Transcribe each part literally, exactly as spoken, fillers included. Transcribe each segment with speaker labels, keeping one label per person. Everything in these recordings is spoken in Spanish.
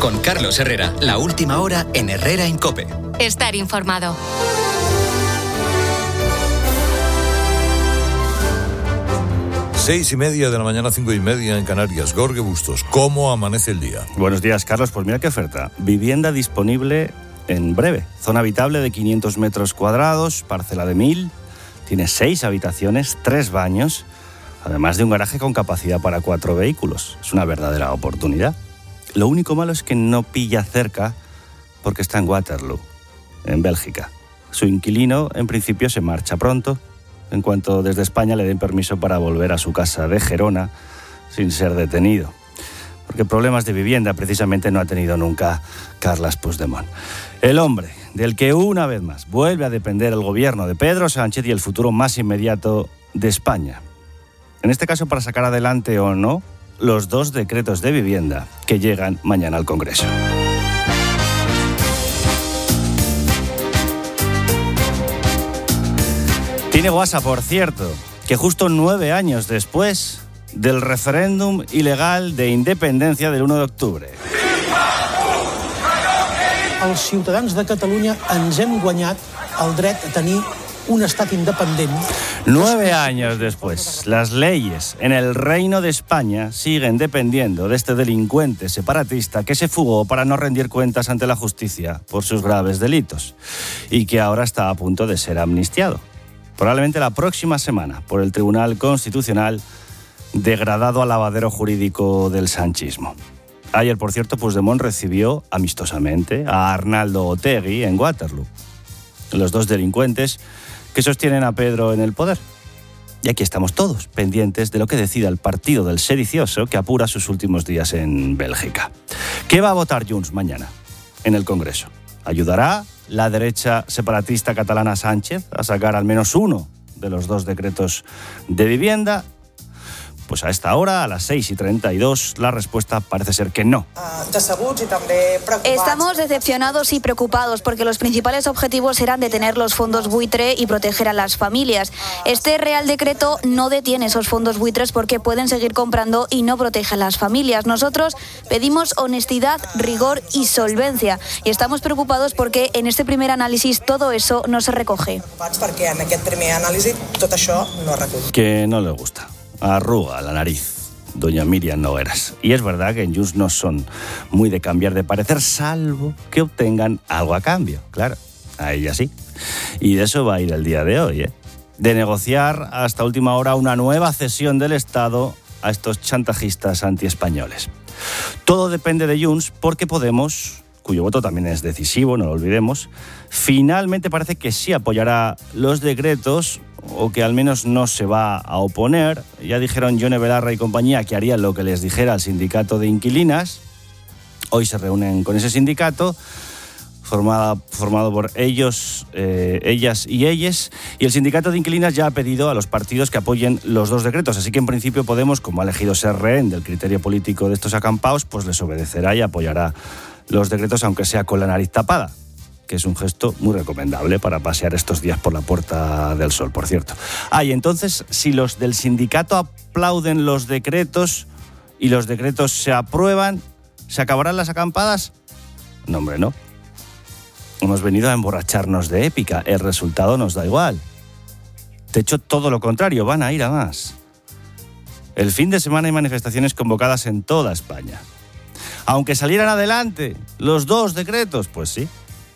Speaker 1: Con Carlos Herrera, la última hora en Herrera en COPE.
Speaker 2: Estar informado.
Speaker 3: Seis y media de la mañana, cinco y media en Canarias. Jorge Bustos, ¿cómo amanece el día?
Speaker 4: Buenos días, Carlos. Pues mira qué oferta. Vivienda disponible en breve. Zona habitable de quinientos metros cuadrados, parcela de mil. Tiene seis habitaciones, tres baños, además de un garaje con capacidad para cuatro vehículos. Es una verdadera oportunidad. Lo único malo es que no pilla cerca porque está en Waterloo, en Bélgica. Su inquilino, en principio, se marcha pronto, en cuanto desde España le den permiso para volver a su casa de Gerona sin ser detenido. Porque problemas de vivienda precisamente no ha tenido nunca Carles Puigdemont. El hombre del que una vez más vuelve a depender el gobierno de Pedro Sánchez y el futuro más inmediato de España. En este caso para sacar adelante o no los dos decretos de vivienda que llegan mañana al Congreso. Tiene guasa, por cierto, que justo nueve años después del referéndum ilegal de independencia del uno de octubre.
Speaker 5: Els ciutadans de Catalunya ens hem guanyat el dret a tenir un estat independent.
Speaker 4: Nueve años después, las leyes en el Reino de España siguen dependiendo de este delincuente separatista que se fugó para no rendir cuentas ante la justicia por sus graves delitos y que ahora está a punto de ser amnistiado. Probablemente la próxima semana por el Tribunal Constitucional, degradado al lavadero jurídico del sanchismo. Ayer, por cierto, Puigdemont recibió amistosamente a Arnaldo Otegi en Waterloo, los dos delincuentes que sostienen a Pedro en el poder. Y aquí estamos todos, pendientes de lo que decida el partido del sedicioso que apura sus últimos días en Bélgica. ¿Qué va a votar Junts mañana en el Congreso? ¿Ayudará la derecha separatista catalana Sánchez a sacar al menos uno de los dos decretos de vivienda? Pues a esta hora, a las seis y treinta y dos, la respuesta parece ser que no.
Speaker 6: Estamos decepcionados y preocupados porque los principales objetivos eran detener los fondos buitre y proteger a las familias. Este Real Decreto no detiene esos fondos buitres porque pueden seguir comprando y no protege a las familias. Nosotros pedimos honestidad, rigor y solvencia. Y estamos preocupados porque en este primer análisis todo eso no se recoge.
Speaker 4: Que no le gusta. Arruga la nariz, doña Miriam Nogueras. Y es verdad que en Junts no son muy de cambiar de parecer, salvo que obtengan algo a cambio, claro, a ella sí. Y de eso va a ir el día de hoy, ¿eh? De negociar hasta última hora una nueva cesión del Estado a estos chantajistas antiespañoles. Todo depende de Junts porque Podemos, cuyo voto también es decisivo, no lo olvidemos, finalmente parece que sí apoyará los decretos o que al menos no se va a oponer. Ya dijeron Yone Belarra y compañía que harían lo que les dijera el sindicato de inquilinas. Hoy se reúnen con ese sindicato, formado, formado por ellos, eh, ellas y ellas, y el sindicato de inquilinas ya ha pedido a los partidos que apoyen los dos decretos, así que en principio Podemos, como ha elegido ser rehén del criterio político de estos acampaos, pues les obedecerá y apoyará los decretos, aunque sea con la nariz tapada, que es un gesto muy recomendable para pasear estos días por la Puerta del Sol, por cierto. Ah, y entonces, si los del sindicato aplauden los decretos y los decretos se aprueban, ¿se acabarán las acampadas? No, hombre, no. Hemos venido a emborracharnos de épica. El resultado nos da igual. De hecho, todo lo contrario, van a ir a más. El fin de semana hay manifestaciones convocadas en toda España. Aunque salieran adelante los dos decretos, pues sí.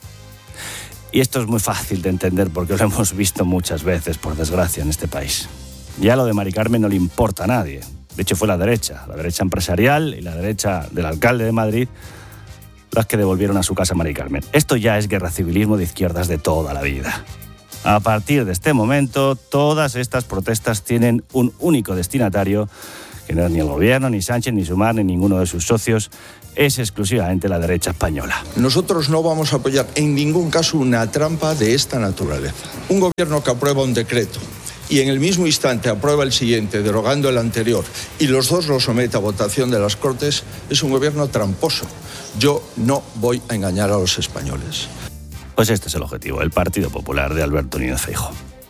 Speaker 4: Y esto es muy fácil de entender porque lo hemos visto muchas veces, por desgracia, en este país. Ya lo de Mari Carmen no le importa a nadie. De hecho, fue la derecha, la derecha empresarial y la derecha del alcalde de Madrid las que devolvieron a su casa a Mari Carmen. Esto ya es guerra civilismo de izquierdas de toda la vida. A partir de este momento, todas estas protestas tienen un único destinatario, que no es ni el gobierno, ni Sánchez, ni Sumar, ni ninguno de sus socios, es exclusivamente la derecha española.
Speaker 7: Nosotros no vamos a apoyar en ningún caso una trampa de esta naturaleza. Un gobierno que aprueba un decreto y en el mismo instante aprueba el siguiente, derogando el anterior, y los dos lo somete a votación de las Cortes, es un gobierno tramposo. Yo no voy a engañar a los españoles.
Speaker 4: Pues este es el objetivo, el Partido Popular de Alberto Núñez Feijóo.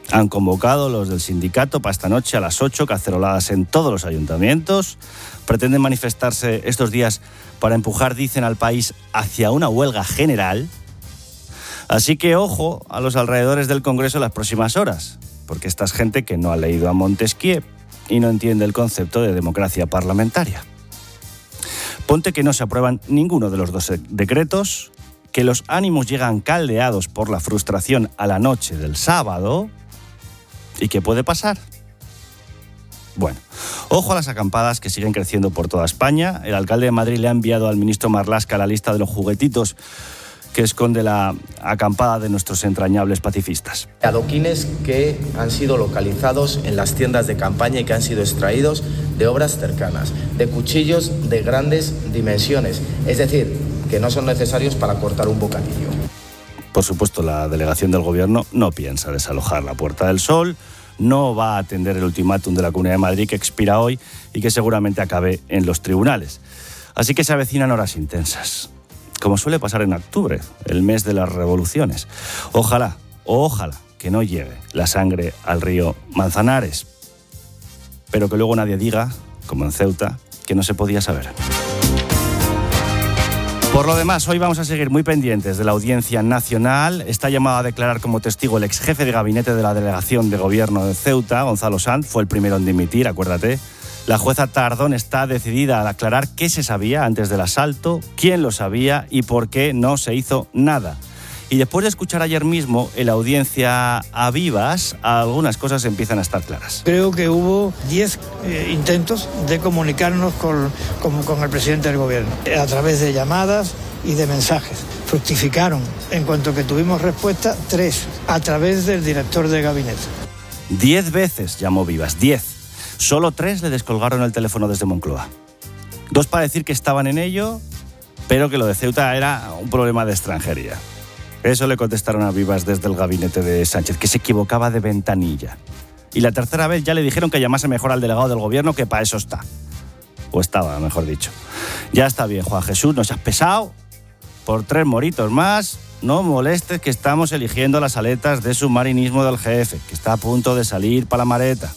Speaker 4: Han convocado los del sindicato para esta noche a las ocho, caceroladas en todos los ayuntamientos. Pretenden manifestarse estos días para empujar, dicen, al país hacia una huelga general. Así que ojo a los alrededores del Congreso en las próximas horas, porque esta es gente que no ha leído a Montesquieu y no entiende el concepto de democracia parlamentaria. Ponte que no se aprueban ninguno de los dos decretos, que los ánimos llegan caldeados por la frustración a la noche del sábado. ¿Y qué puede pasar? Bueno, ojo a las acampadas que siguen creciendo por toda España. El alcalde de Madrid le ha enviado al ministro Marlaska la lista de los juguetitos que esconde la acampada de nuestros entrañables pacifistas.
Speaker 2: Adoquines que han sido localizados en las tiendas de campaña y que han sido extraídos de obras cercanas, de cuchillos de grandes dimensiones, es decir, que no son necesarios para cortar un bocadillo.
Speaker 4: Por supuesto, la delegación del Gobierno no piensa desalojar la Puerta del Sol, no va a atender el ultimátum de la Comunidad de Madrid que expira hoy y que seguramente acabe en los tribunales. Así que se avecinan horas intensas, como suele pasar en octubre, el mes de las revoluciones. Ojalá, ojalá que no llegue la sangre al río Manzanares, pero que luego nadie diga, como en Ceuta, que no se podía saber. Por lo demás, hoy vamos a seguir muy pendientes de la Audiencia Nacional. Está llamado a declarar como testigo el ex jefe de gabinete de la Delegación de Gobierno de Ceuta, Gonzalo Sanz, fue el primero en dimitir, acuérdate. La jueza Tardón está decidida a aclarar qué se sabía antes del asalto, quién lo sabía y por qué no se hizo nada. Y después de escuchar ayer mismo en la audiencia a Vivas, algunas cosas empiezan a estar claras.
Speaker 5: Creo que hubo diez eh, intentos de comunicarnos con, con, con el presidente del gobierno, a través de llamadas y de mensajes. Fructificaron, en cuanto que tuvimos respuesta, tres, a través del director de gabinete.
Speaker 4: Diez veces llamó Vivas, diez. Solo tres le descolgaron el teléfono desde Moncloa. Dos para decir que estaban en ello, pero que lo de Ceuta era un problema de extranjería. Eso le contestaron a Vivas desde el gabinete de Sánchez, que se equivocaba de ventanilla. Y la tercera vez ya le dijeron que llamase mejor al delegado del gobierno, que para eso está. O estaba, mejor dicho. Ya está bien, Juan Jesús, no seas pesado. Por tres moritos más, no molestes que estamos eligiendo las aletas de submarinismo del jefe, que está a punto de salir para la mareta.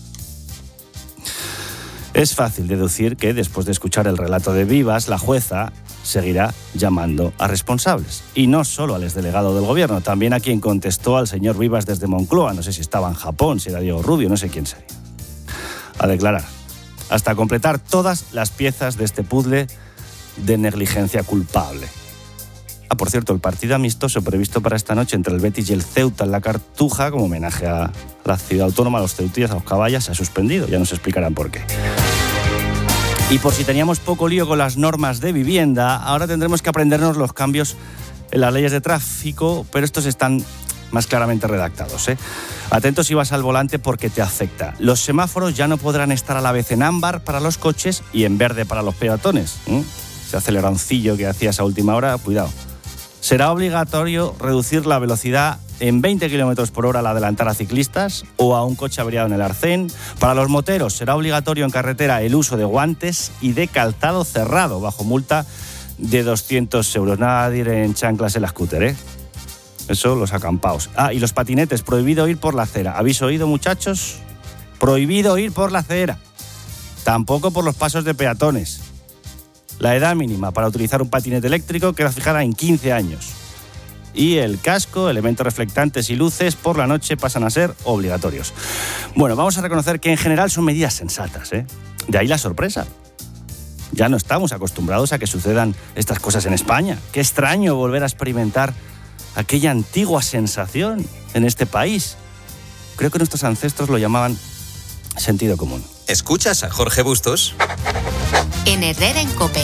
Speaker 4: Es fácil deducir que, después de escuchar el relato de Vivas, la jueza seguirá llamando a responsables. Y no solo al exdelegado del gobierno, también a quien contestó al señor Vivas desde Moncloa. No sé si estaba en Japón, si era Diego Rubio, no sé quién sería. A declarar, hasta completar todas las piezas de este puzzle de negligencia culpable. Ah, por cierto, el partido amistoso previsto para esta noche entre el Betis y el Ceuta en la Cartuja, como homenaje a la ciudad autónoma, a los ceutíes, a los caballas, se ha suspendido. Ya nos explicarán por qué. Y por si teníamos poco lío con las normas de vivienda, ahora tendremos que aprendernos los cambios en las leyes de tráfico, pero estos están más claramente redactados, ¿eh? Atentos si vas al volante porque te afecta. Los semáforos ya no podrán estar a la vez en ámbar para los coches y en verde para los peatones. ¿eh? Ese aceleroncillo que hacías a última hora, cuidado. Será obligatorio reducir la velocidad en veinte kilómetros por hora al adelantar a ciclistas o a un coche averiado en el arcén. Para los moteros será obligatorio en carretera el uso de guantes y de calzado cerrado, bajo multa de doscientos euros. Nada de ir en chanclas en la scooter, ¿eh? Eso, los acampaos. Ah, y los patinetes, prohibido ir por la acera. ¿Habéis oído, muchachos? Prohibido ir por la acera. Tampoco por los pasos de peatones. La edad mínima para utilizar un patinete eléctrico queda fijada en quince años. Y el casco, elementos reflectantes y luces por la noche pasan a ser obligatorios. Bueno, vamos a reconocer que en general son medidas sensatas, ¿eh? De ahí la sorpresa. Ya no estamos acostumbrados a que sucedan estas cosas en España. Qué extraño volver a experimentar aquella antigua sensación en este país. Creo que nuestros ancestros lo llamaban sentido común.
Speaker 1: ¿Escuchas a Jorge Bustos?
Speaker 8: En Herrera en COPE.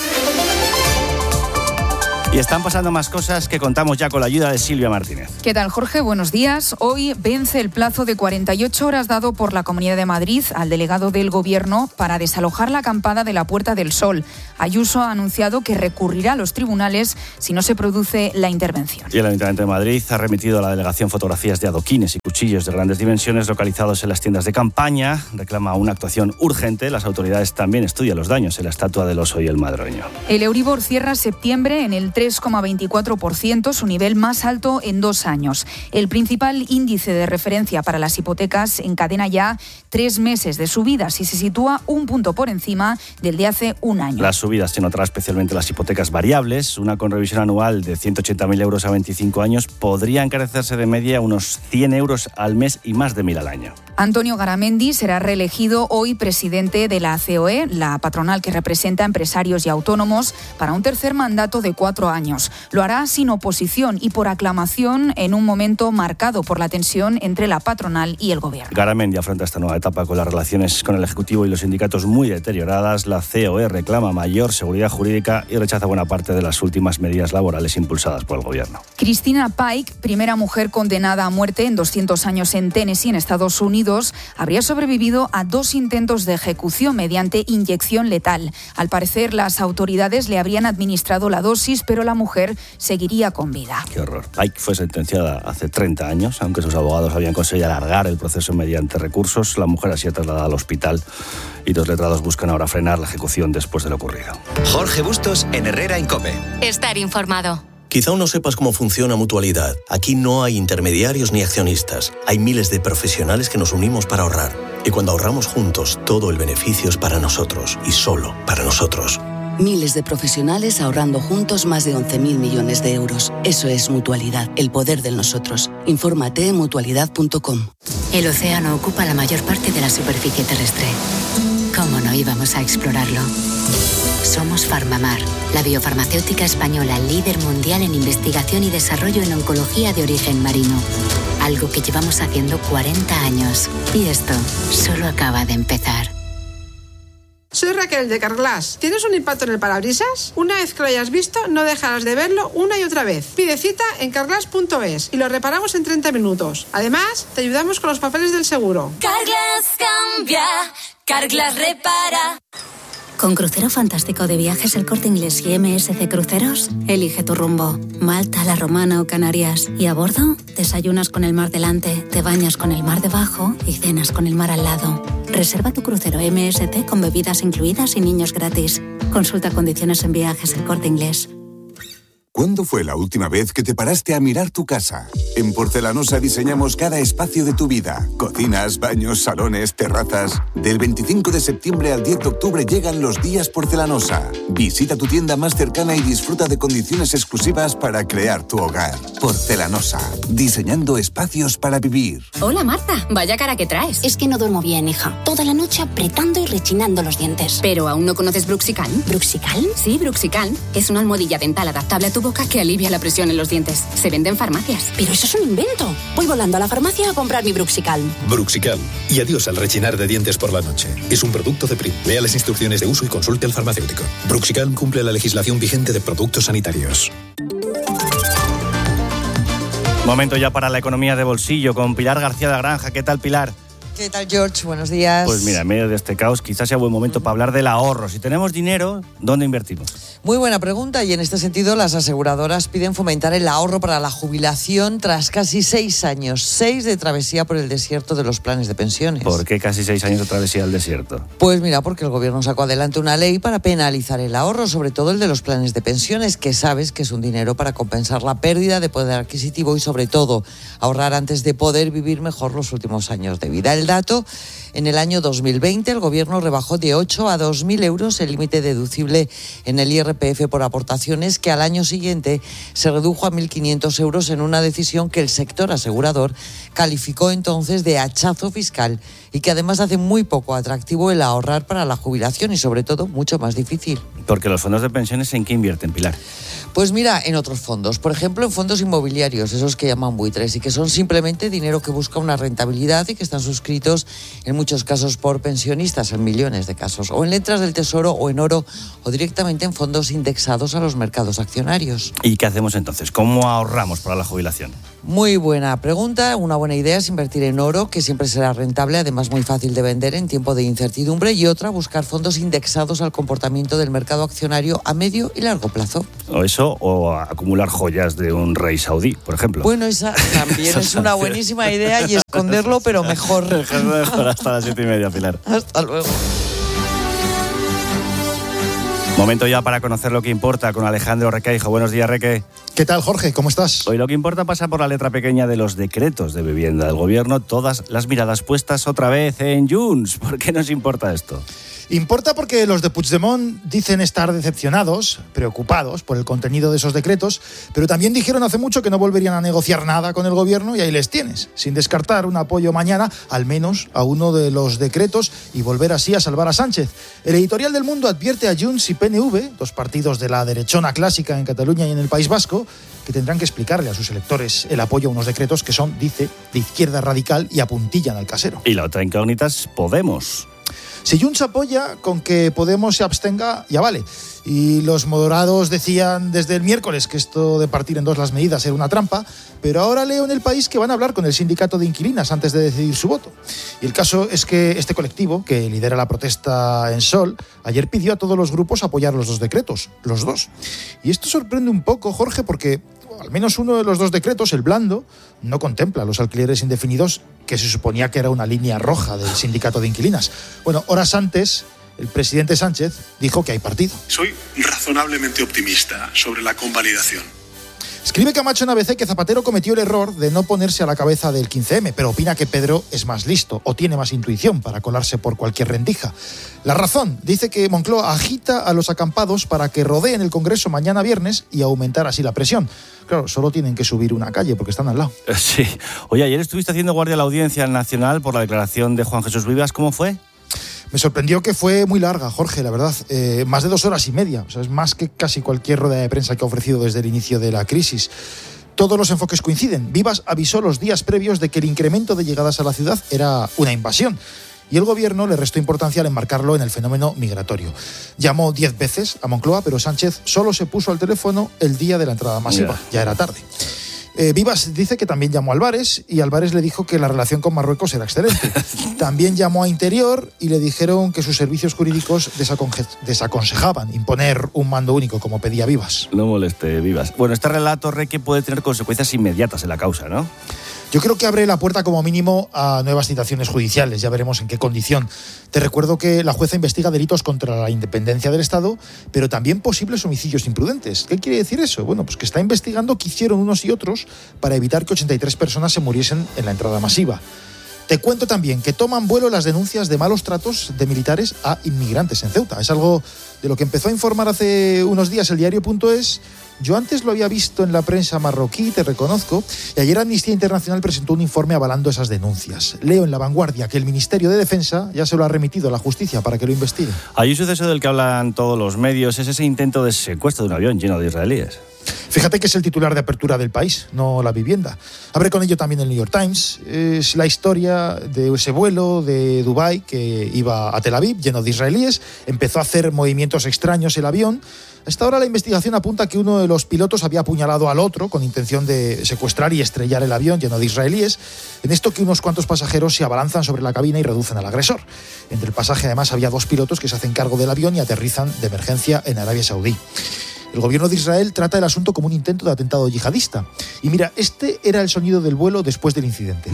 Speaker 4: Y están pasando más cosas que contamos ya con la ayuda de Silvia Martínez.
Speaker 9: ¿Qué tal, Jorge? Buenos días. Hoy vence el plazo de cuarenta y ocho horas dado por la Comunidad de Madrid al delegado del Gobierno para desalojar la acampada de la Puerta del Sol. Ayuso ha anunciado que recurrirá a los tribunales si no se produce la intervención.
Speaker 4: Y el Ayuntamiento de Madrid ha remitido a la delegación fotografías de adoquines y cuchillos de grandes dimensiones localizados en las tiendas de campaña. Reclama una actuación urgente. Las autoridades también estudian los daños en la estatua del oso y el madroño.
Speaker 9: El Euribor cierra septiembre en el tres coma veinticuatro por ciento, su nivel más alto en dos años. El principal índice de referencia para las hipotecas encadena ya tres meses de subidas y se sitúa un punto por encima del de hace un año.
Speaker 4: Las subidas se notarán especialmente las hipotecas variables, una con revisión anual de ciento ochenta mil euros a veinticinco años podría encarecerse de media unos cien euros al mes y más de mil al año.
Speaker 9: Antonio Garamendi será reelegido hoy presidente de la C O E, la patronal que representa a empresarios y autónomos, para un tercer mandato de cuatro años. Lo hará sin oposición y por aclamación en un momento marcado por la tensión entre la patronal y el gobierno.
Speaker 4: Garamendi afronta esta nueva etapa con las relaciones con el Ejecutivo y los sindicatos muy deterioradas. La C O E reclama mayor seguridad jurídica y rechaza buena parte de las últimas medidas laborales impulsadas por el gobierno.
Speaker 9: Christina Pike, primera mujer condenada a muerte en doscientos años en Tennessee, en Estados Unidos, habría sobrevivido a dos intentos de ejecución mediante inyección letal. Al parecer, las autoridades le habrían administrado la dosis, pero la mujer seguiría con vida.
Speaker 4: Qué horror. Pike fue sentenciada hace treinta años, aunque sus abogados habían conseguido alargar el proceso mediante recursos. La mujer ha sido trasladada al hospital y dos letrados buscan ahora frenar la ejecución después de lo ocurrido.
Speaker 1: Jorge Bustos en Herrera en COPE.
Speaker 8: Estar informado.
Speaker 10: Quizá aún no sepas cómo funciona Mutualidad. Aquí no hay intermediarios ni accionistas. Hay miles de profesionales que nos unimos para ahorrar. Y cuando ahorramos juntos, todo el beneficio es para nosotros y solo para nosotros.
Speaker 11: Miles de profesionales ahorrando juntos más de once mil millones de euros. Eso es Mutualidad, el poder del nosotros. Infórmate en mutualidad punto com.
Speaker 12: El océano ocupa la mayor parte de la superficie terrestre. ¿Cómo no íbamos a explorarlo? Somos Farmamar, la biofarmacéutica española líder mundial en investigación y desarrollo en oncología de origen marino. Algo que llevamos haciendo cuarenta años. Y esto solo acaba de empezar.
Speaker 13: Soy Raquel de Carglass. ¿Tienes un impacto en el parabrisas? Una vez que lo hayas visto, no dejarás de verlo una y otra vez. Pide cita en carglass punto es y lo reparamos en treinta minutos. Además, te ayudamos con los papeles del seguro.
Speaker 14: Carglass cambia, Carglass repara.
Speaker 12: Con Crucero Fantástico de Viajes El Corte Inglés y M S C Cruceros, elige tu rumbo. Malta, La Romana o Canarias. Y a bordo, desayunas con el mar delante, te bañas con el mar debajo y cenas con el mar al lado. Reserva tu crucero M S C con bebidas incluidas y niños gratis. Consulta condiciones en Viajes El Corte Inglés.
Speaker 15: ¿Cuándo fue la última vez que te paraste a mirar tu casa? En Porcelanosa diseñamos cada espacio de tu vida. Cocinas, baños, salones, terrazas. Del veinticinco de septiembre al diez de octubre llegan los días Porcelanosa. Visita tu tienda más cercana y disfruta de condiciones exclusivas para crear tu hogar. Porcelanosa, diseñando espacios para vivir.
Speaker 16: Hola Marta, vaya cara que traes.
Speaker 17: Es que no duermo bien, hija. Toda la noche apretando y rechinando los dientes.
Speaker 16: ¿Pero aún no conoces Bruxicalm?
Speaker 17: ¿Bruxicalm?
Speaker 16: Sí, Bruxicalm. Es una almohadilla dental adaptable a tu boca que alivia la presión en los dientes. Se vende en farmacias.
Speaker 17: Pero eso es un invento. Voy volando a la farmacia a comprar mi Bruxicalm.
Speaker 18: Bruxicalm. Y adiós al rechinar de dientes por la noche. Es un producto de Prim. Lea las instrucciones de uso y consulte al farmacéutico. Bruxicalm cumple la legislación vigente de productos sanitarios.
Speaker 4: Momento ya para la economía de bolsillo con Pilar García de la Granja. ¿Qué tal, Pilar?
Speaker 19: ¿Qué tal, George? Buenos días.
Speaker 4: Pues mira, en medio de este caos quizás sea buen momento para hablar del ahorro. Si tenemos dinero, ¿dónde invertimos?
Speaker 19: Muy buena pregunta y en este sentido las aseguradoras piden fomentar el ahorro para la jubilación tras casi seis años, seis de travesía por el desierto de los planes de pensiones.
Speaker 4: ¿Por qué casi seis años de travesía al desierto?
Speaker 19: Pues mira, porque el gobierno sacó adelante una ley para penalizar el ahorro, sobre todo el de los planes de pensiones, que sabes que es un dinero para compensar la pérdida de poder adquisitivo y sobre todo ahorrar antes de poder vivir mejor los últimos años de vida. El dato, en el año dos mil veinte el gobierno rebajó de ocho a dos mil euros el límite deducible en el I R P F por aportaciones, que al año siguiente se redujo a mil quinientos euros en una decisión que el sector asegurador calificó entonces de hachazo fiscal y que además hace muy poco atractivo el ahorrar para la jubilación y sobre todo mucho más difícil.
Speaker 4: Porque los fondos de pensiones, ¿en qué invierten, Pilar?
Speaker 19: Pues mira, en otros fondos, por ejemplo en fondos inmobiliarios, esos que llaman buitres y que son simplemente dinero que busca una rentabilidad y que están suscritos en muchos casos por pensionistas, en millones de casos, o en letras del tesoro o en oro o directamente en fondos indexados a los mercados accionarios.
Speaker 4: ¿Y qué hacemos entonces? ¿Cómo ahorramos para la jubilación?
Speaker 19: Muy buena pregunta. Una buena idea es invertir en oro, que siempre será rentable, además muy fácil de vender en tiempo de incertidumbre, y otra, buscar fondos indexados al comportamiento del mercado accionario a medio y largo plazo.
Speaker 4: O eso, o acumular joyas de un rey saudí, por ejemplo.
Speaker 19: Bueno, esa también es una buenísima idea y esconderlo, pero mejor.
Speaker 4: Mejor hasta las siete y media, Pilar.
Speaker 19: Hasta luego.
Speaker 4: Momento ya para conocer lo que importa con Alejandro Requeijo. Buenos días, Reque.
Speaker 20: ¿Qué tal, Jorge? ¿Cómo estás?
Speaker 4: Hoy lo que importa pasa por la letra pequeña de los decretos de vivienda del Gobierno. Todas las miradas puestas otra vez en Junts. ¿Por qué nos importa esto?
Speaker 20: Importa porque los de Puigdemont dicen estar decepcionados, preocupados por el contenido de esos decretos, pero también dijeron hace mucho que no volverían a negociar nada con el Gobierno y ahí les tienes, sin descartar un apoyo mañana, al menos a uno de los decretos y volver así a salvar a Sánchez. El editorial del Mundo advierte a Junts y P N V, dos partidos de la derechona clásica en Cataluña y en el País Vasco, que tendrán que explicarle a sus electores el apoyo a unos decretos que son, dice, de izquierda radical y apuntillan al casero.
Speaker 4: Y la otra incógnita es Podemos.
Speaker 20: Si Junts apoya con que Podemos se abstenga, ya vale. Y los moderados decían desde el miércoles que esto de partir en dos las medidas era una trampa, pero ahora leo en El País que van a hablar con el sindicato de inquilinas antes de decidir su voto. Y el caso es que este colectivo, que lidera la protesta en Sol, ayer pidió a todos los grupos apoyar los dos decretos, los dos. Y esto sorprende un poco, Jorge, porque al menos uno de los dos decretos, el blando, no contempla los alquileres indefinidos, que se suponía que era una línea roja del sindicato de inquilinas. Bueno, horas antes, el presidente Sánchez dijo que hay partido.
Speaker 21: Soy razonablemente optimista sobre la convalidación.
Speaker 20: Escribe Camacho en A B C que Zapatero cometió el error de no ponerse a la cabeza del quince eme, pero opina que Pedro es más listo o tiene más intuición para colarse por cualquier rendija. La Razón dice que Moncloa agita a los acampados para que rodeen el Congreso mañana viernes y aumentar así la presión. Claro, solo tienen que subir una calle porque están al lado.
Speaker 4: Sí. Oye, ayer estuviste haciendo guardia a la Audiencia Nacional por la declaración de Juan Jesús Vivas. ¿Cómo fue?
Speaker 20: Me sorprendió que fue muy larga, Jorge, la verdad. Eh, más de dos horas y media. O sea, es más que casi cualquier rueda de prensa que ha ofrecido desde el inicio de la crisis. Todos los enfoques coinciden. Vivas avisó los días previos de que el incremento de llegadas a la ciudad era una invasión. Y el Gobierno le restó importancia al enmarcarlo en el fenómeno migratorio. Llamó diez veces a Moncloa, pero Sánchez solo se puso al teléfono el día de la entrada masiva. Yeah. Ya era tarde. Eh, Vivas dice que también llamó a Álvarez y Álvarez le dijo que la relación con Marruecos era excelente. También llamó a Interior y le dijeron que sus servicios jurídicos desaconje- desaconsejaban imponer un mando único como pedía Vivas.
Speaker 4: No moleste, Vivas. Bueno, este relato, Reque, puede tener consecuencias inmediatas en la causa, ¿no?
Speaker 20: Yo creo que abre la puerta como mínimo a nuevas citaciones judiciales, ya veremos en qué condición. Te recuerdo que la jueza investiga delitos contra la independencia del Estado, pero también posibles homicidios imprudentes. ¿Qué quiere decir eso? Bueno, pues que está investigando qué hicieron unos y otros para evitar que ochenta y tres personas se muriesen en la entrada masiva. Te cuento también que toman vuelo las denuncias de malos tratos de militares a inmigrantes en Ceuta. Es algo de lo que empezó a informar hace unos días el diario punto es. Yo antes lo había visto en la prensa marroquí, te reconozco, y ayer Amnistía Internacional presentó un informe avalando esas denuncias. Leo en La Vanguardia que el Ministerio de Defensa ya se lo ha remitido a la justicia para que lo investigue.
Speaker 4: Hay un suceso del que hablan todos los medios, es ese intento de secuestro de un avión lleno de israelíes.
Speaker 20: Fíjate que es el titular de apertura del País, no La Vivienda. Abre con ello también el New York Times. Es la historia de ese vuelo de Dubái que iba a Tel Aviv, lleno de israelíes. Empezó a hacer movimientos extraños el avión. Hasta ahora la investigación apunta que uno de los pilotos había apuñalado al otro con intención de secuestrar y estrellar el avión lleno de israelíes. En esto que unos cuantos pasajeros se abalanzan sobre la cabina y reducen al agresor. Entre el pasaje además había dos pilotos que se hacen cargo del avión y aterrizan de emergencia en Arabia Saudí. El gobierno de Israel trata el asunto como un intento de atentado yihadista. Y mira, este era el sonido del vuelo después del incidente.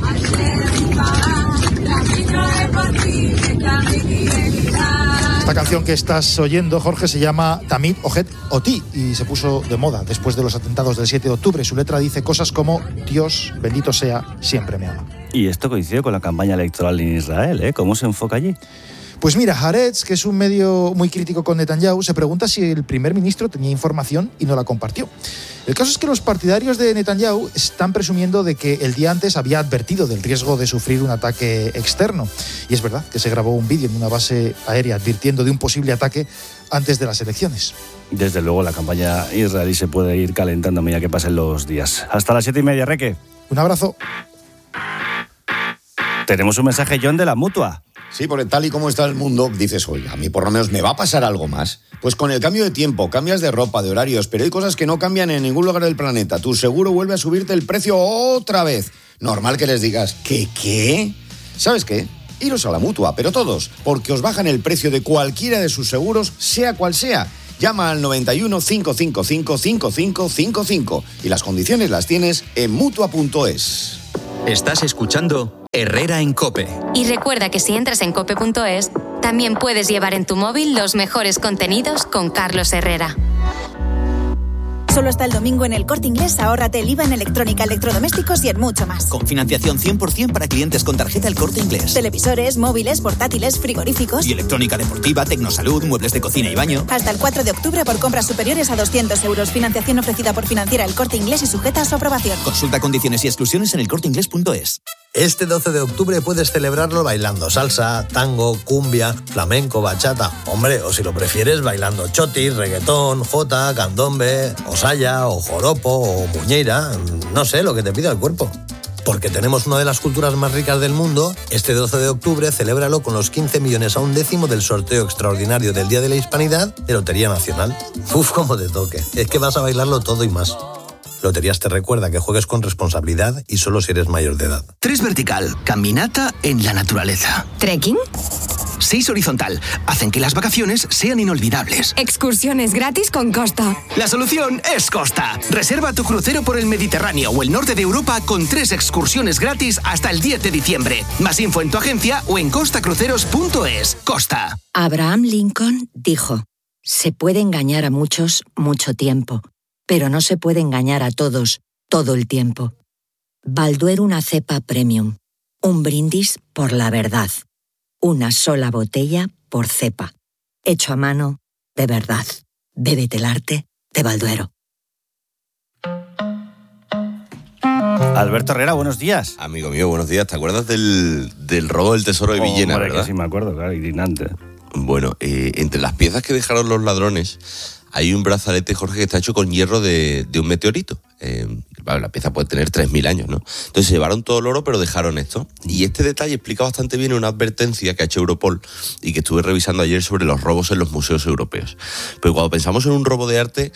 Speaker 20: Esta canción que estás oyendo, Jorge, se llama Tamid Ojet Oti y se puso de moda después de los atentados del siete de octubre. Su letra dice cosas como Dios, bendito sea, siempre me ama.
Speaker 4: Y esto coincide con la campaña electoral en Israel, ¿eh? ¿Cómo se enfoca allí?
Speaker 20: Pues mira, Haaretz, que es un medio muy crítico con Netanyahu, se pregunta si el primer ministro tenía información y no la compartió. El caso es que los partidarios de Netanyahu están presumiendo de que el día antes había advertido del riesgo de sufrir un ataque externo. Y es verdad que se grabó un vídeo en una base aérea advirtiendo de un posible ataque antes de las elecciones.
Speaker 4: Desde luego la campaña israelí se puede ir calentando a medida que pasen los días. Hasta las siete y media, Reque.
Speaker 20: Un abrazo.
Speaker 4: Tenemos un mensaje, John, de la Mutua.
Speaker 22: Sí, porque tal y como está el mundo, dices, oye, a mí por lo menos me va a pasar algo más. Pues con el cambio de tiempo, cambias de ropa, de horarios, pero hay cosas que no cambian en ningún lugar del planeta. Tu seguro vuelve a subirte el precio otra vez. Normal que les digas, ¿qué, qué? ¿Sabes qué? Iros a la Mutua, pero todos, porque os bajan el precio de cualquiera de sus seguros, sea cual sea. Llama al noventa y uno, cinco cinco cinco, cinco cinco cinco cinco y las condiciones las tienes en mutua punto es.
Speaker 1: Estás escuchando Herrera en COPE.
Speaker 8: Y recuerda que si entras en cope punto es, También puedes llevar en tu móvil los mejores contenidos con Carlos Herrera.
Speaker 3: Solo hasta el domingo en El Corte Inglés, ahórrate el I V A en electrónica, electrodomésticos y en mucho más.
Speaker 6: Con financiación cien por ciento para clientes con tarjeta El Corte Inglés.
Speaker 3: Televisores, móviles, portátiles, frigoríficos.
Speaker 6: Y electrónica deportiva, tecnosalud, muebles de cocina y baño.
Speaker 3: Hasta el cuatro de octubre por compras superiores a doscientos euros. Financiación ofrecida por Financiera El Corte Inglés y sujeta a su aprobación.
Speaker 6: Consulta condiciones y exclusiones en el corte inglés punto es.
Speaker 23: Este doce de octubre puedes celebrarlo bailando salsa, tango, cumbia, flamenco, bachata. Hombre, o si lo prefieres, bailando choti, reggaetón, jota, candombe, o saya, o joropo, o muñeira. No sé, lo que te pida el cuerpo. Porque tenemos una de las culturas más ricas del mundo, este doce de octubre celébralo con los quince millones a un décimo del sorteo extraordinario del Día de la Hispanidad de Lotería Nacional. Uf, como te toque. Es que vas a bailarlo todo y más. Loterías te recuerda que juegues con responsabilidad y solo si eres mayor de edad.
Speaker 24: tres vertical, caminata en la naturaleza.
Speaker 8: ¿Trekking?
Speaker 24: seis horizontal, hacen que las vacaciones sean inolvidables.
Speaker 8: Excursiones gratis con Costa.
Speaker 24: La solución es Costa. Reserva tu crucero por el Mediterráneo o el norte de Europa con tres excursiones gratis hasta el diez de diciembre. Más info en tu agencia o en costa cruceros punto es. Costa.
Speaker 25: Abraham Lincoln dijo: se puede engañar a muchos mucho tiempo, pero no se puede engañar a todos todo el tiempo. Balduero una cepa premium. Un brindis por la verdad. Una sola botella por cepa. Hecho a mano de verdad. Bébete el arte de Balduero.
Speaker 4: Alberto Herrera, buenos días.
Speaker 26: Amigo mío, buenos días. ¿Te acuerdas del, del robo del tesoro de
Speaker 4: oh,
Speaker 26: Villena,
Speaker 4: hombre,
Speaker 26: verdad?
Speaker 4: Que sí me acuerdo, claro, indignante.
Speaker 26: Bueno, eh, entre las piezas que dejaron los ladrones hay un brazalete, Jorge, que está hecho con hierro de, de un meteorito. Eh, bueno, la pieza puede tener tres mil años, ¿no? Entonces se llevaron todo el oro, pero dejaron esto. Y este detalle explica bastante bien una advertencia que ha hecho Europol y que estuve revisando ayer sobre los robos en los museos europeos. Pero cuando pensamos en un robo de arte,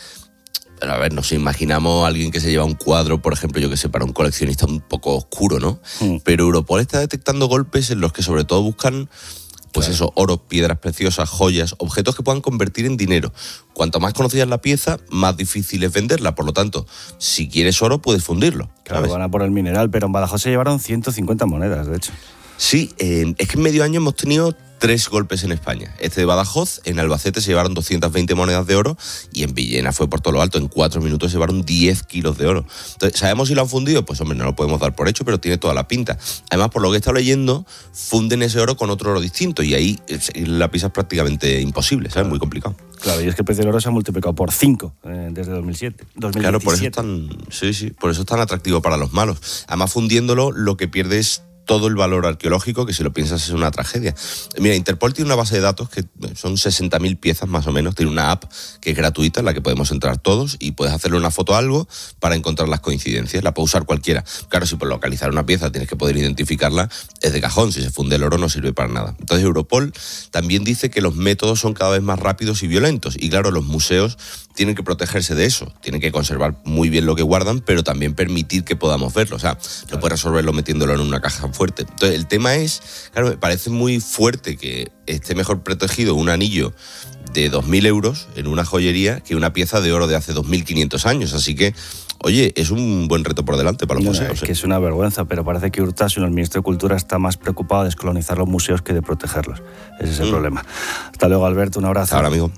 Speaker 26: a ver, nos imaginamos a alguien que se lleva un cuadro, por ejemplo, yo que sé, para un coleccionista un poco oscuro, ¿no? Mm. Pero Europol está detectando golpes en los que sobre todo buscan, pues claro, eso, oro, piedras preciosas, joyas, objetos que puedan convertir en dinero. Cuanto más conocida es la pieza, más difícil es venderla. Por lo tanto, si quieres oro, puedes fundirlo.
Speaker 4: Claro, ¿sabes? Van a por el mineral, pero en Badajoz se llevaron ciento cincuenta monedas, de hecho.
Speaker 26: Sí, eh, es que en medio año hemos tenido tres golpes en España. Este de Badajoz, en Albacete se llevaron doscientas veinte monedas de oro y en Villena fue por todo lo alto. En cuatro minutos se llevaron diez kilos de oro. Entonces, ¿sabemos si lo han fundido? Pues hombre, no lo podemos dar por hecho, pero tiene toda la pinta. Además, por lo que he estado leyendo, funden ese oro con otro oro distinto y ahí la pisa es prácticamente imposible, ¿sabes? Muy complicado.
Speaker 4: Claro, y es que el precio del oro se ha multiplicado por cinco eh, desde dos mil siete, dos mil veintisiete.
Speaker 26: Claro, por eso es tan, sí, sí, por eso es tan atractivo para los malos. Además, fundiéndolo, lo que pierde es todo el valor arqueológico, que si lo piensas es una tragedia. Mira, Interpol tiene una base de datos que son sesenta mil piezas más o menos, tiene una app que es gratuita en la que podemos entrar todos y puedes hacerle una foto a algo para encontrar las coincidencias, la puede usar cualquiera. Claro, si por localizar una pieza tienes que poder identificarla, es de cajón, si se funde el oro no sirve para nada. Entonces Europol también dice que los métodos son cada vez más rápidos y violentos y claro, los museos tienen que protegerse de eso, tienen que conservar muy bien lo que guardan, pero también permitir que podamos verlo, o sea, no puedes resolverlo metiéndolo en una caja fuerte. Entonces, el tema es, claro, me parece muy fuerte que esté mejor protegido un anillo de dos mil euros en una joyería que una pieza de oro de hace dos mil quinientos años. Así que, oye, es un buen reto por delante para los no, museos.
Speaker 4: Es
Speaker 26: ¿eh?
Speaker 4: que es una vergüenza, pero parece que Urtasun, el ministro de Cultura, está más preocupado de descolonizar los museos que de protegerlos. Ese es el mm. problema. Hasta luego, Alberto, un abrazo.
Speaker 26: Ahora, amigo.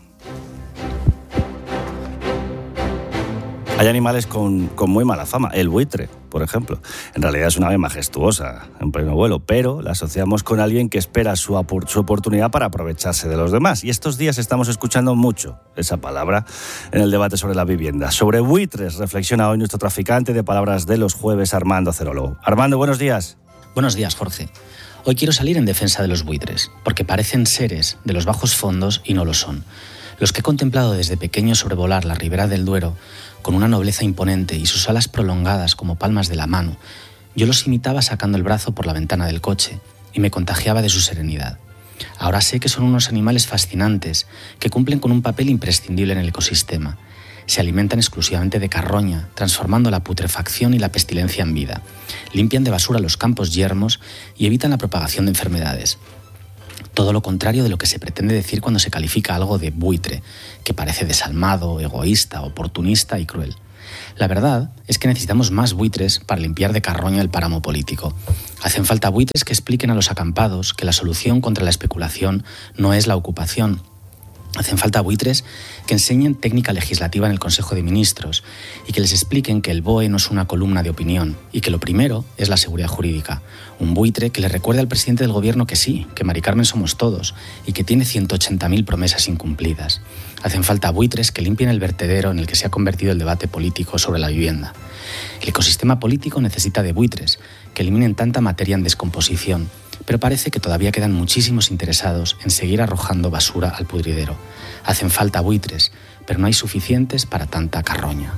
Speaker 4: Hay animales con, con muy mala fama. El buitre, por ejemplo. En realidad es una ave majestuosa, en pleno vuelo, pero la asociamos con alguien que espera su, apor- su oportunidad para aprovecharse de los demás. Y estos días estamos escuchando mucho esa palabra en el debate sobre la vivienda. Sobre buitres reflexiona hoy nuestro traficante de palabras de los jueves, Armando Cerolo. Armando, buenos días.
Speaker 27: Buenos días, Jorge. Hoy quiero salir en defensa de los buitres, porque parecen seres de los bajos fondos y no lo son. Los que he contemplado desde pequeño sobrevolar la ribera del Duero con una nobleza imponente y sus alas prolongadas como palmas de la mano, yo los imitaba sacando el brazo por la ventana del coche y me contagiaba de su serenidad. Ahora sé que son unos animales fascinantes que cumplen con un papel imprescindible en el ecosistema. Se alimentan exclusivamente de carroña, transformando la putrefacción y la pestilencia en vida. Limpian de basura los campos yermos y evitan la propagación de enfermedades. Todo lo contrario de lo que se pretende decir cuando se califica algo de buitre, que parece desalmado, egoísta, oportunista y cruel. La verdad es que necesitamos más buitres para limpiar de carroña el páramo político. Hacen falta buitres que expliquen a los acampados que la solución contra la especulación no es la ocupación. Hacen falta buitres que enseñen técnica legislativa en el Consejo de Ministros y que les expliquen que el B O E no es una columna de opinión y que lo primero es la seguridad jurídica. Un buitre que le recuerde al presidente del gobierno que sí, que Mari Carmen somos todos y que tiene ciento ochenta mil promesas incumplidas. Hacen falta buitres que limpien el vertedero en el que se ha convertido el debate político sobre la vivienda. El ecosistema político necesita de buitres que eliminen tanta materia en descomposición, pero parece que todavía quedan muchísimos interesados en seguir arrojando basura al pudridero. Hacen falta buitres, pero no hay suficientes para tanta carroña.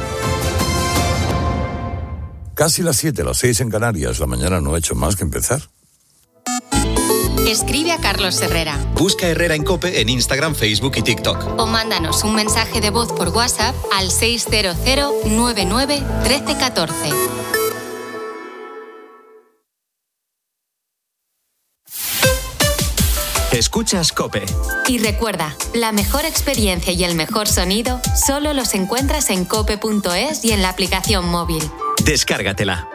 Speaker 2: Casi las siete, las seis en Canarias. La mañana no ha hecho más que empezar.
Speaker 8: Escribe a Carlos Herrera.
Speaker 1: Busca Herrera en COPE en Instagram, Facebook y TikTok.
Speaker 8: O mándanos un mensaje de voz por WhatsApp al seis cero cero nueve nueve uno tres uno cuatro.
Speaker 1: Escuchas COPE.
Speaker 8: Y recuerda, la mejor experiencia y el mejor sonido solo los encuentras en cope punto es y en la aplicación móvil.
Speaker 1: Descárgatela.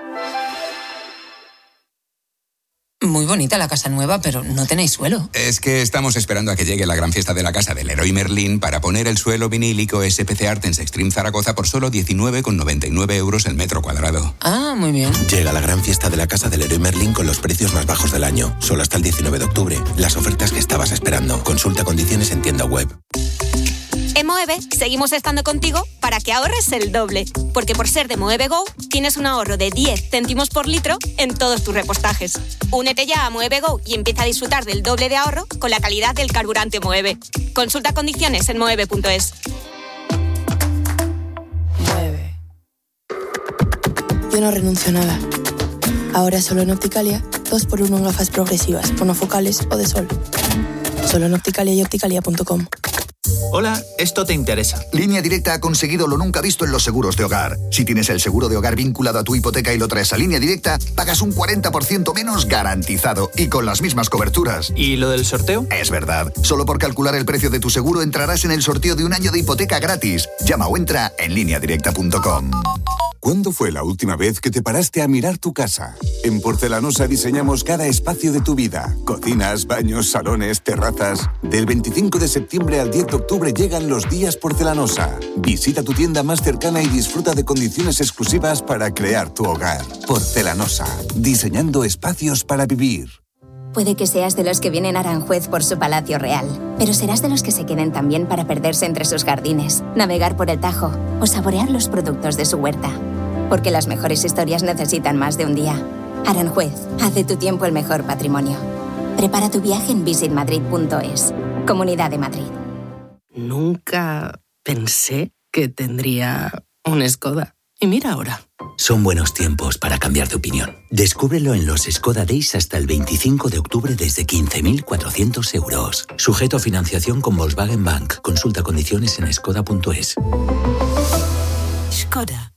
Speaker 5: Muy bonita la casa nueva, pero no tenéis suelo.
Speaker 7: Es que estamos esperando a que llegue la gran fiesta de la casa del Leroy Merlin para poner el suelo vinílico S P C Artens Extreme Zaragoza por solo diecinueve con noventa y nueve euros el metro cuadrado.
Speaker 5: Ah, muy bien.
Speaker 9: Llega la gran fiesta de la casa del Leroy Merlin con los precios más bajos del año. Solo hasta el diecinueve de octubre. Las ofertas que estabas esperando. Consulta condiciones en tienda web.
Speaker 10: En Moeve seguimos estando contigo para que ahorres el doble. Porque por ser de Moeve Go, tienes un ahorro de diez céntimos por litro en todos tus repostajes. Únete ya a Moeve Go y empieza a disfrutar del doble de ahorro con la calidad del carburante Moeve. Consulta condiciones en moeve punto es.
Speaker 11: Moeve. Yo no renuncio a nada. Ahora solo en Opticalia, dos por uno en gafas progresivas, monofocales o de sol. Solo en Opticalia y opticalia punto com.
Speaker 13: Hola, esto te interesa.
Speaker 28: Línea Directa ha conseguido lo nunca visto en los seguros de hogar. Si tienes el seguro de hogar vinculado a tu hipoteca y lo traes a Línea Directa, pagas un cuarenta por ciento menos garantizado y con las mismas coberturas.
Speaker 13: ¿Y lo del sorteo?
Speaker 28: Es verdad. Solo por calcular el precio de tu seguro entrarás en el sorteo de un año de hipoteca gratis. Llama o entra en línea directa punto com.
Speaker 15: ¿Cuándo fue la última vez que te paraste a mirar tu casa? En Porcelanosa diseñamos cada espacio de tu vida. Cocinas, baños, salones, terrazas. Del veinticinco de septiembre al diez de octubre llegan los días Porcelanosa. Visita tu tienda más cercana y disfruta de condiciones exclusivas para crear tu hogar. Porcelanosa, diseñando espacios para vivir.
Speaker 29: Puede que seas de los que vienen a Aranjuez por su Palacio Real, pero serás de los que se queden también para perderse entre sus jardines, navegar por el Tajo o saborear los productos de su huerta. Porque las mejores historias necesitan más de un día. Aranjuez, haz de tu tiempo el mejor patrimonio. Prepara tu viaje en visit madrid punto es. Comunidad de Madrid.
Speaker 11: Nunca pensé que tendría un Skoda. Y mira ahora.
Speaker 30: Son buenos tiempos para cambiar de opinión. Descúbrelo en los Skoda Days hasta el veinticinco de octubre desde quince mil cuatrocientos euros. Sujeto a financiación con Volkswagen Bank. Consulta condiciones en skoda punto es.
Speaker 31: Skoda.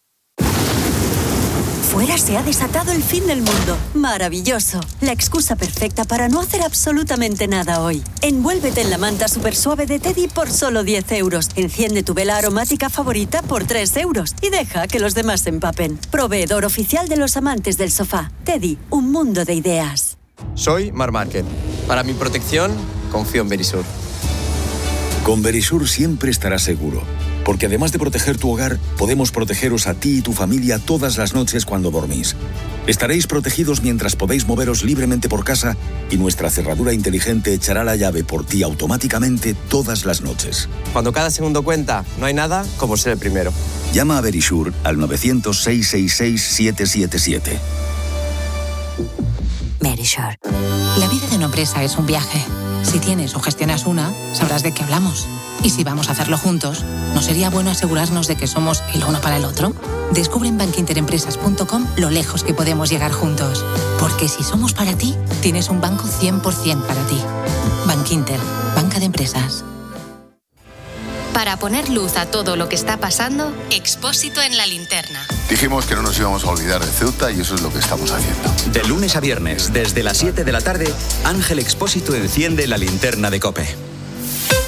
Speaker 31: Fuera se ha desatado el fin del mundo. Maravilloso. La excusa perfecta para no hacer absolutamente nada hoy. Envuélvete en la manta super suave de Teddy por solo diez euros. Enciende tu vela aromática favorita por tres euros. Y deja que los demás se empapen. Proveedor oficial de los amantes del sofá. Teddy, un mundo de ideas.
Speaker 32: Soy Mar Márquez. Para mi protección, confío en Verisur.
Speaker 2: Con Verisur siempre estarás seguro. Porque además de proteger tu hogar, podemos protegeros a ti y tu familia todas las noches cuando dormís. Estaréis protegidos mientras podéis moveros libremente por casa y nuestra cerradura inteligente echará la llave por ti automáticamente todas las noches.
Speaker 32: Cuando cada segundo cuenta, no hay nada como ser el primero.
Speaker 2: Llama a Verisur al nueve cero cero, seis seis seis, siete siete siete.
Speaker 32: Verisur.
Speaker 16: La vida de una empresa es un viaje. Si tienes o gestionas una, sabrás de qué hablamos. Y si vamos a hacerlo juntos, ¿no sería bueno asegurarnos de que somos el uno para el otro? Descubre en bankinterempresas punto com lo lejos que podemos llegar juntos. Porque si somos para ti, tienes un banco cien por ciento para ti. Bankinter, banca de empresas.
Speaker 8: Para poner luz a todo lo que está pasando, Expósito en la linterna.
Speaker 33: Dijimos que no nos íbamos a olvidar de Ceuta y eso es lo que estamos haciendo.
Speaker 1: De lunes a viernes, desde las siete de la tarde, Ángel Expósito enciende la linterna de COPE.